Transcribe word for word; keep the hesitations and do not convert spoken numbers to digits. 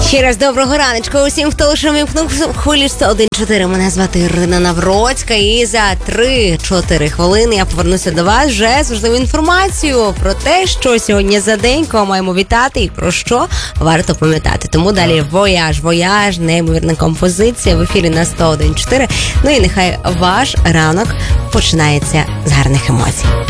Ще раз доброго раночку усім, хто лише вимкнув хвилю сто один чотири. Мене звати Ірина Навроцька, і за три-чотири хвилини я повернуся до вас вже з важливою інформацією про те, що сьогодні за день, кого маємо вітати і про що варто пам'ятати. Тому далі «Вояж», «Вояж», неймовірна композиція в ефірі на сто один чотири. Ну і нехай ваш ранок починається з гарних емоцій.